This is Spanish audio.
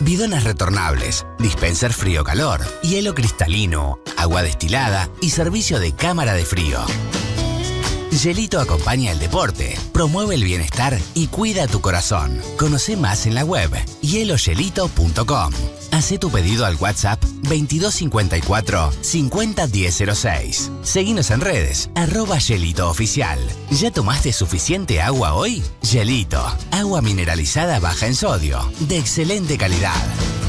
bidones retornables, dispenser frío-calor, hielo cristalino, agua destilada y servicio de cámara de frío. Gelito acompaña el deporte, promueve el bienestar y cuida tu corazón. Conoce más en la web hielogelito.com. Hacé tu pedido al WhatsApp 2254 50 1006. Seguinos en redes, @gelitooficial. ¿Ya tomaste suficiente agua hoy? Gelito, agua mineralizada baja en sodio, de excelente calidad.